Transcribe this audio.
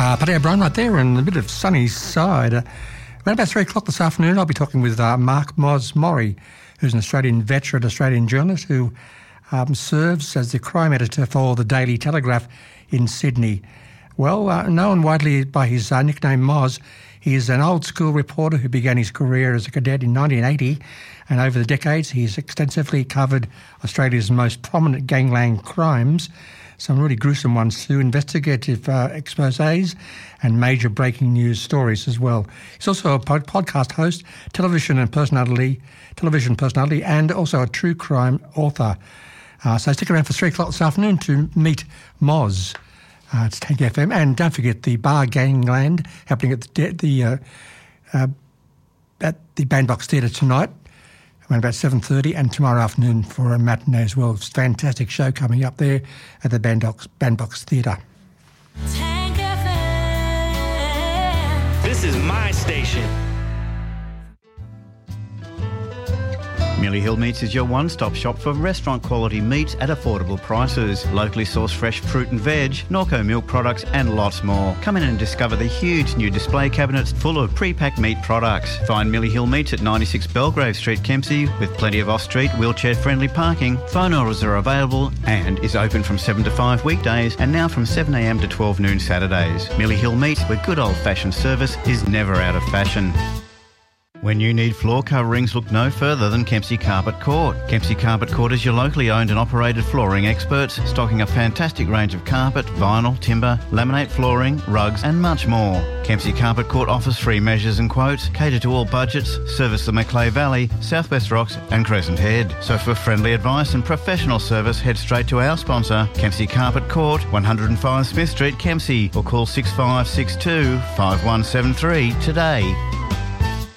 Paddy O'Brien right there, and a bit of sunny side. Around about 3 o'clock this afternoon, I'll be talking with Mark Moz Mori, who's an Australian veteran Australian journalist who serves as the crime editor for the Daily Telegraph in Sydney. Well, known widely by his nickname Moz, he is an old-school reporter who began his career as a cadet in 1980, and over the decades he's extensively covered Australia's most prominent gangland crimes, some really gruesome ones too, investigative exposés and major breaking news stories as well. He's also a podcast host, television personality, and also a true crime author. So stick around for 3 o'clock this afternoon to meet Moz. It's Tank FM, and don't forget the Bar Gangland happening at the Bandbox Theatre tonight, around about 7:30, and tomorrow afternoon for a matinee as well. It's a fantastic show coming up there at the Bandbox Theatre. Tank FM. This is my station. Millie Hill Meats is your one-stop shop for restaurant-quality meats at affordable prices. Locally sourced fresh fruit and veg, Norco milk products and lots more. Come in and discover the huge new display cabinets full of pre-packed meat products. Find Millie Hill Meats at 96 Belgrave Street, Kempsey, with plenty of off-street, wheelchair-friendly parking. Phone orders are available and is open from 7 to 5 weekdays and now from 7 a.m. to 12 noon Saturdays. Millie Hill Meats, where good old-fashioned service is never out of fashion. When you need floor coverings, look no further than Kempsey Carpet Court. Kempsey Carpet Court is your locally owned and operated flooring experts, stocking a fantastic range of carpet, vinyl, timber, laminate flooring, rugs and much more. Kempsey Carpet Court offers free measures and quotes, cater to all budgets, service the Macleay Valley, Southwest Rocks and Crescent Head. So for friendly advice and professional service, head straight to our sponsor, Kempsey Carpet Court, 105 Smith Street, Kempsey, or call 6562 5173 today.